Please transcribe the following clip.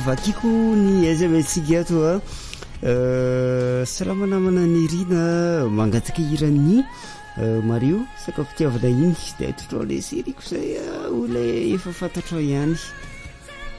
vakiko ny azametsika ato salamanamana ny rina mangataka irany Mario sakafo tiavana iny de totrao le siriko zay ole efa fantatro ihany